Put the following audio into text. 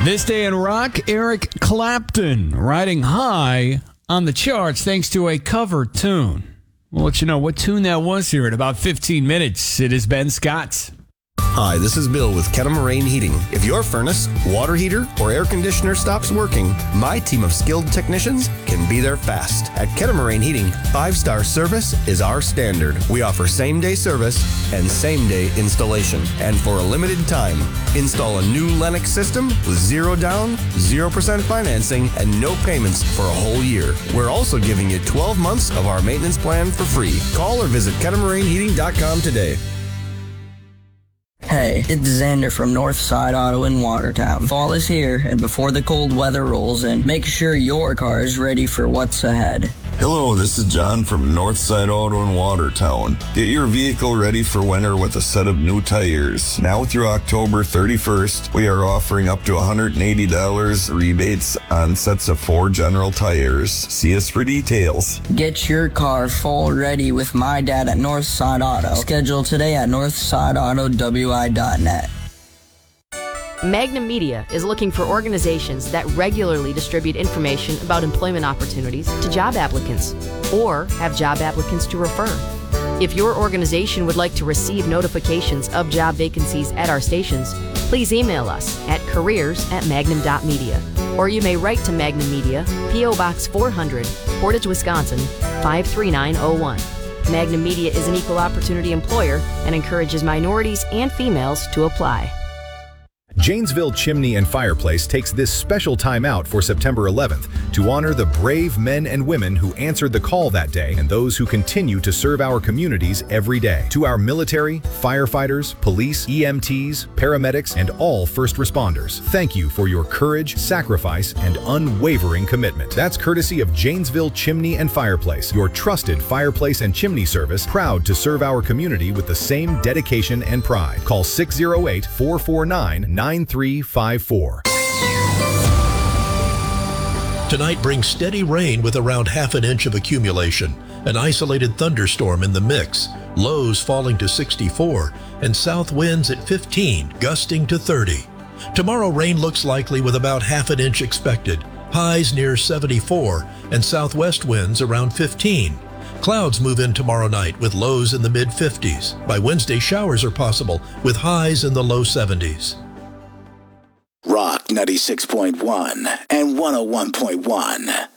This day in rock, Eric Clapton riding high on the charts thanks to a cover tune. We'll let you know what tune that was here in about 15 minutes. It is Ben Scott. Hi, this is Bill with Kettle-Moraine Heating. If your furnace, water heater, or air conditioner stops working, my team of skilled technicians can be there fast. At Kettle-Moraine Heating, 5-star service is our standard. We offer same-day service and same-day installation. And for a limited time, install a new Lennox system with 0 down, 0% financing, and no payments for a whole year. We're also giving you 12 months of our maintenance plan for free. Call or visit KettleMoraineHeating.com today. Hey, it's Xander from Northside Auto in Watertown. Fall is here, and before the cold weather rolls in, make sure your car is ready for what's ahead. Hello, this is John from Northside Auto in Watertown. Get your vehicle ready for winter with a set of new tires. Now through October 31st, we are offering up to $180 rebates on sets of 4 General tires. See us for details. Get your car fall ready with my dad at Northside Auto. Schedule today at northsideautowi.net. Magnum Media is looking for organizations that regularly distribute information about employment opportunities to job applicants or have job applicants to refer. If your organization would like to receive notifications of job vacancies at our stations, please email us at careers@magnum.media, or you may write to Magnum Media, P.O. Box 400, Portage, Wisconsin, 53901. Magnum Media is an equal opportunity employer and encourages minorities and females to apply. Janesville Chimney and Fireplace takes this special time out for September 11th to honor the brave men and women who answered the call that day and those who continue to serve our communities every day. To our military, firefighters, police, EMTs, paramedics, and all first responders, thank you for your courage, sacrifice, and unwavering commitment. That's courtesy of Janesville Chimney and Fireplace, your trusted fireplace and chimney service, proud to serve our community with the same dedication and pride. Call 608-449-9354. Tonight brings steady rain with around half an inch of accumulation, an isolated thunderstorm in the mix, lows falling to 64, and south winds at 15, gusting to 30. Tomorrow rain looks likely with about half an inch expected, highs near 74, and southwest winds around 15. Clouds move in tomorrow night with lows in the mid-50s. By Wednesday, showers are possible with highs in the low 70s. Rock 96.1 and 101.1.